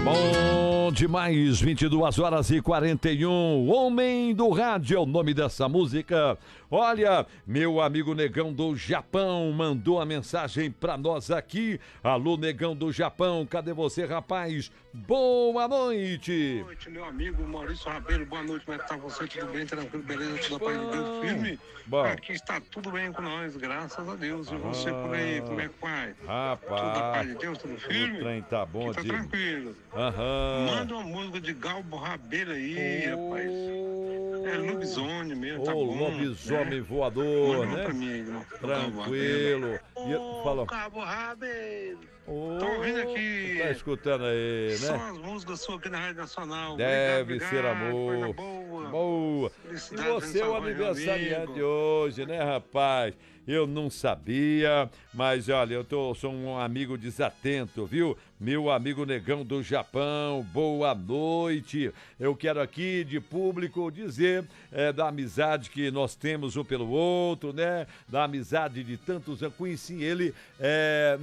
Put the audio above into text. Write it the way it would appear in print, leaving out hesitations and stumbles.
Bom demais, 22h41. Homem do Rádio é o nome dessa música. Olha, meu amigo Negão do Japão mandou a mensagem pra nós aqui. Alô, Negão do Japão, cadê você, rapaz? Boa noite. Boa noite, meu amigo Maurício Rabelo. Boa noite, como é que tá você? Tudo bem, tranquilo, beleza? Tudo a paz de Deus, firme? Bom. Aqui está tudo bem com nós, graças a Deus. E você por aí, como é que vai? Rapaz, Tudo a paz de Deus, tudo o firme? trem tá bom, Aqui tá Diego. tranquilo. Aham. Manda uma música de Galbo Rabelo aí, rapaz. É lobisomem mesmo, tá Ô, bom. lobisomem né? voador, Manda uma né? pra mim aí, irmão. Tranquilo. E falou. Cabo Rabelo. Ô, Tô ouvindo aqui. tá escutando aí, São né? as músicas suas aqui na Rádio Nacional. Deve Obrigado, ser obrigado, amor. coisa boa. Boa. E Felicidades você é o nessa voz, meu aniversariante amigo. de hoje, né, rapaz? Eu não sabia, mas olha, sou um amigo desatento, viu? Meu amigo Negão do Japão, boa noite. Eu quero aqui de público dizer da amizade que nós temos um pelo outro, né? Da amizade de tantos anos. Conheci ele